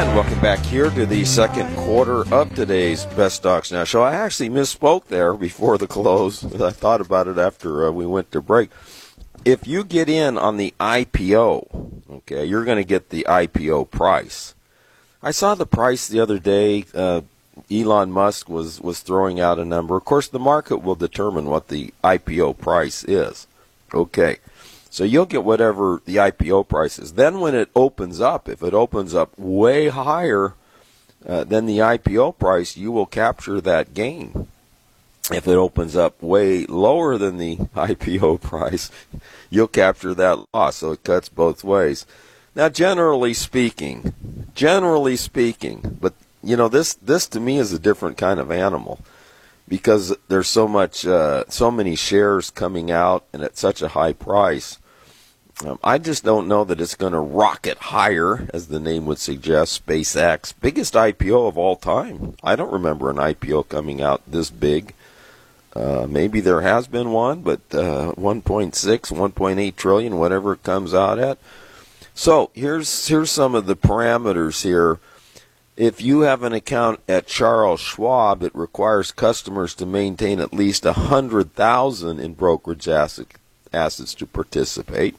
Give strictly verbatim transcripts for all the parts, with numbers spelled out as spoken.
And welcome back here to the second quarter of today's Best Stocks Now show. I actually misspoke there before the close. I thought about it after uh, we went to break. If you get in on the I P O, okay, you're going to get the I P O price. I saw the price the other day. Uh, Elon Musk was, was throwing out a number. Of course, the market will determine what the I P O price is. Okay. So you'll get whatever the I P O price is. Then when it opens up, if it opens up way higher uh, than the I P O price, you will capture that gain. If it opens up way lower than the I P O price, you'll capture that loss. So it cuts both ways. Now, generally speaking, generally speaking, but you know, this this to me is a different kind of animal. Because there's so much, uh, so many shares coming out and at such a high price, um, I just don't know that it's going to rocket higher, as the name would suggest. SpaceX, biggest I P O of all time. I don't remember an I P O coming out this big. Uh, maybe there has been one, but uh, one point six, one point eight trillion, whatever it comes out at. So here's here's some of the parameters here. If you have an account at Charles Schwab, it requires customers to maintain at least one hundred thousand dollars in brokerage asset, assets to participate,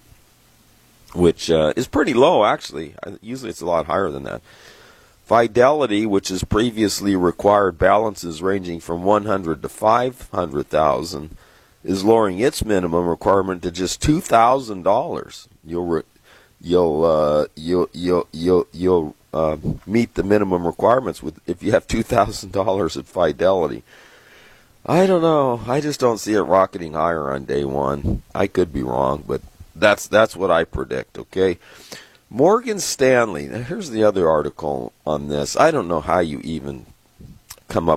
which uh, is pretty low, actually. Usually it's a lot higher than that. Fidelity, which has previously required balances ranging from one hundred thousand to five hundred thousand dollars, is lowering its minimum requirement to just two thousand dollars. You'll re- you'll uh, you'll you'll you'll you'll Uh, meet the minimum requirements with if you have two thousand dollars at Fidelity. I don't know. I just don't see it rocketing higher on day one. I could be wrong, but that's that's what I predict, okay? Morgan Stanley. Now here's the other article on this. I don't know how you even come